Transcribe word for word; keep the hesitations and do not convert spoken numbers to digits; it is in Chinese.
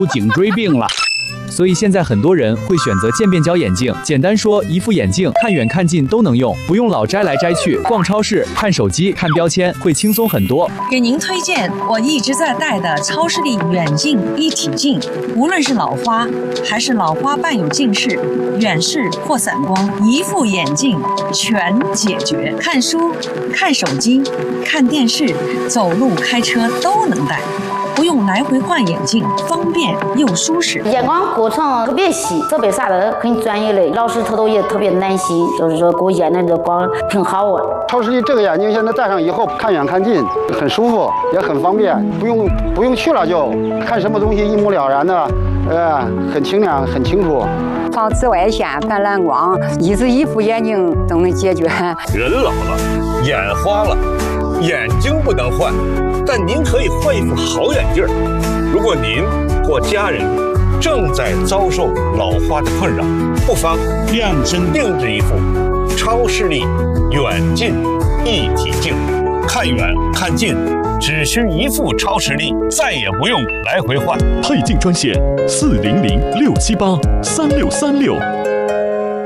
颈椎病了。所以现在很多人会选择渐变焦眼镜。简单说，一副眼镜看远看近都能用，不用老摘来摘去。逛超市、看手机、看标签会轻松很多。 给您推荐我一直在戴的超视力远近一体镜，无论是老花还是老花伴有近视、远视或散光，一副眼镜全解决。看书、看手机、看电视、走路、开车都能戴。不用来回换眼镜，方便又舒适。 眼光过程特别细，特别啥的很专业的，老师他都也特别耐心，就是说给我验的这光挺好啊。 超视力这个眼镜现在戴上以后，看远看近很舒服，也很方便，不用不用去了就看什么东西一目了然的，呃，很清亮，很清楚。 防紫外线、反蓝光，一只一副眼镜都能解决。 人老了，眼花了，眼睛不能换。但您可以换一副好眼镜。如果您或家人正在遭受老花的困扰，不妨量身定制一副超视力远近一体镜，看远看近只需一副超视力，再也不用来回换。 配镜专线：四零零六七八三六三六。